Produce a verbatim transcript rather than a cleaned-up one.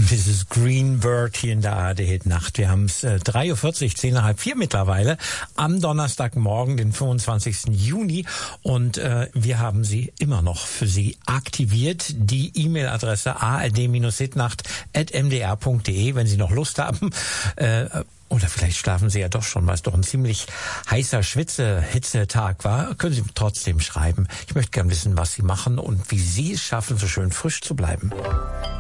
Misses Greenberg hier in der A R D-Nacht. Wir haben es äh, drei Uhr vierzig, zehn nach halb vier mittlerweile, am Donnerstagmorgen, den fünfundzwanzigsten Juni. Und äh, wir haben sie immer noch für Sie aktiviert. Die E-Mail-Adresse a r d dash hitnacht at m d r punkt d e, wenn Sie noch Lust haben. Äh, Oder vielleicht schlafen Sie ja doch schon, weil es doch ein ziemlich heißer Schwitze-Hitzetag war. Können Sie trotzdem schreiben. Ich möchte gern wissen, was Sie machen und wie Sie es schaffen, so schön frisch zu bleiben.